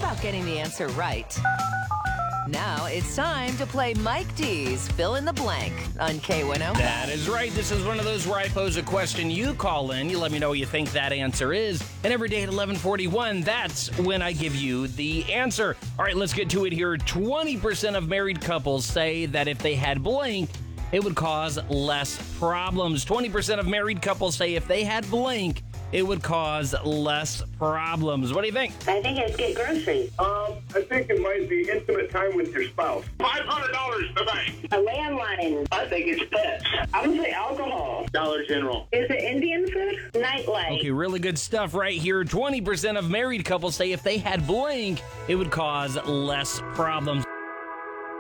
about getting the answer right. Now it's time to play Mike D's Fill in the Blank on K105. That is right. This is one of those where I pose a question. You call in. You let me know what you think that answer is. And every day at 11:41, that's when I give you the answer. All right, let's get to it here. 20% of married couples say that if they had blank, it would cause less problems. 20% of married couples say if they had blank, it would cause less problems. What do you think? I think it's get groceries. I think it might be intimate time with your spouse. $500 today. A landline. I think it's pets. I'm going to say alcohol. Dollar General. Is it Indian food? Nightlife. Okay, really good stuff right here. 20% of married couples say if they had blank, it would cause less problems.